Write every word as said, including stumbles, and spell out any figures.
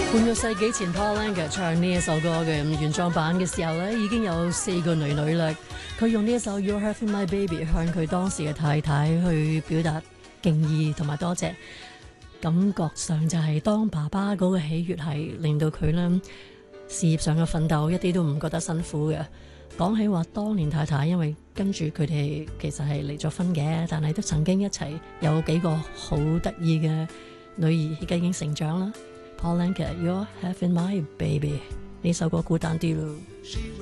半個世紀前 Paul Anka 唱呢一首歌嘅原創版嘅時候咧，已經有四個女女啦。佢用呢一首 You're Having My Baby 向佢當時嘅太太去表達敬意同埋多謝，感覺上就係當爸爸嗰個喜悅係令到佢咧事業上嘅奮鬥一啲都唔覺得辛苦嘅。講起話當年太太，因為跟住佢哋其實係離咗婚嘅，但係都曾經一齊有幾個好得意嘅女兒，而家已經成長啦。Paul Anka You're Having My Baby 呢首歌孤單啲咯。